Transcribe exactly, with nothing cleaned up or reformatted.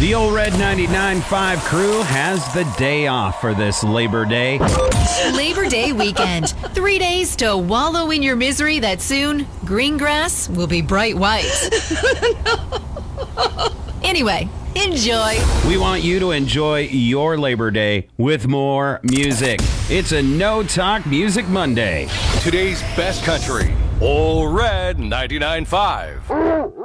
The old Red ninety-nine point five crew has the day off for this Labor Day. Labor Day weekend. Three days to wallow in your misery that soon green grass will be bright white. Anyway, enjoy. We want you to enjoy your Labor Day with more music. It's a No Talk Music Monday. Today's best country, Old Red ninety-nine point five.